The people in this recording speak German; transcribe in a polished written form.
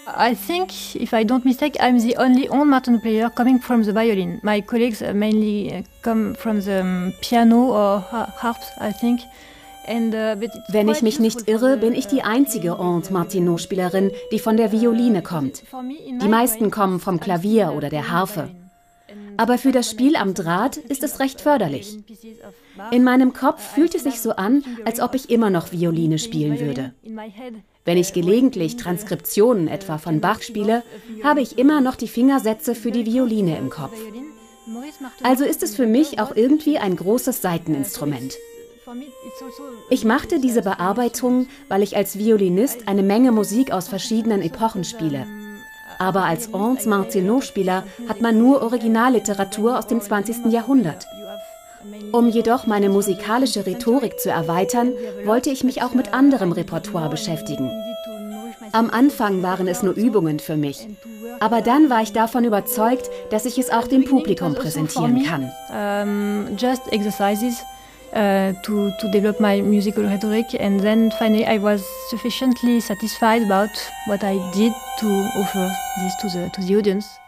I think, if I don't mistake, I'm the only old Martenot player coming from the violin. My colleagues mainly come from the piano or harps, I think. Wenn ich mich nicht irre, bin ich die einzige Ondes-Martenot-Spielerin, die von der Violine kommt. Die meisten kommen vom Klavier oder der Harfe. Aber für das Spiel am Draht ist es recht förderlich. In meinem Kopf fühlt es sich so an, als ob ich immer noch Violine spielen würde. Wenn ich gelegentlich Transkriptionen etwa von Bach spiele, habe ich immer noch die Fingersätze für die Violine im Kopf. Also ist es für mich auch irgendwie ein großes Saiteninstrument. Ich machte diese Bearbeitung, weil ich als Violinist eine Menge Musik aus verschiedenen Epochen spiele. Aber als Ondes-Martenot-Spieler hat man nur Originalliteratur aus dem 20. Jahrhundert. Um jedoch meine musikalische Rhetorik zu erweitern, wollte ich mich auch mit anderem Repertoire beschäftigen. Am Anfang waren es nur Übungen für mich, aber dann war ich davon überzeugt, dass ich es auch dem Publikum präsentieren kann. Just exercises to develop my musical rhetoric, and then finally I was sufficiently satisfied about what I did to offer this to the audience.